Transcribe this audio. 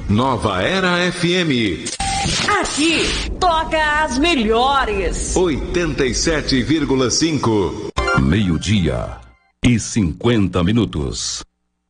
Nova Era FM. Aqui toca as melhores. 87,5. 12:50.